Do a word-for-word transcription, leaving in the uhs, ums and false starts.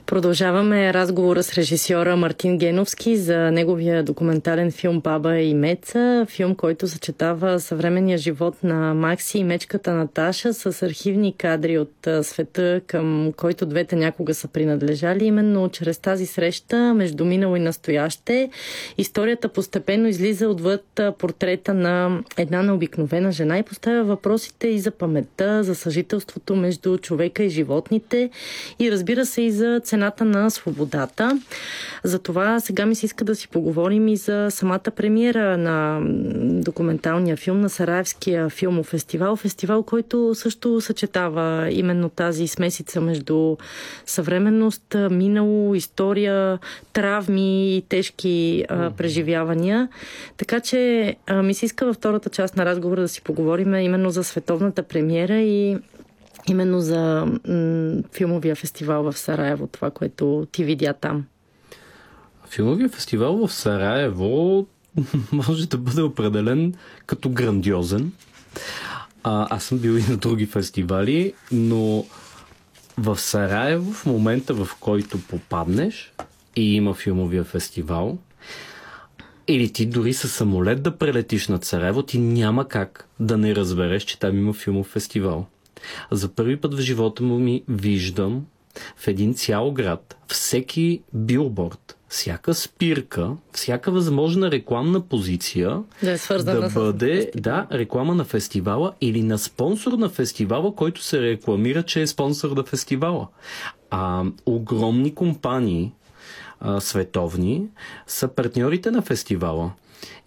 Продължаваме разговора с режисьора Мартин Геновски за неговия документален филм "Баба и Меца", филм, който съчетава съвременния живот на Макси и мечката Наташа с архивни кадри от света, към който двете някога са принадлежали. Именно чрез тази среща между минало и настояще историята постепенно излиза отвъд портрета на една необикновена жена и поставя въпросите и за паметта, за съжителството между човека и животните и разбира се и за цената на свободата. Затова сега ми се иска да си поговорим и за самата премиера на документалния филм на Сараевския филмов фестивал. Фестивал, който също съчетава именно тази смесица между съвременност, минало, история, травми и тежки а, преживявания. Така че а, ми се иска във втората част на разговора да си поговорим именно за световната премиера и именно за м- филмовия фестивал в Сараево, това, което ти видя там. Филмовия фестивал в Сараево може да бъде определен като грандиозен. А, аз съм бил и на други фестивали, но в Сараево в момента, в който попаднеш и има филмовия фестивал, или ти дори със самолет да прелетиш над Сараево, ти няма как да не разбереш, че там има филмов фестивал. За първи път в живота му ми виждам в един цял град всеки билборд, всяка спирка, всяка възможна рекламна позиция да, е да бъде да, реклама на фестивала или на спонсор на фестивала, който се рекламира, че е спонсор на фестивала. А, огромни компании а, световни са партньорите на фестивала.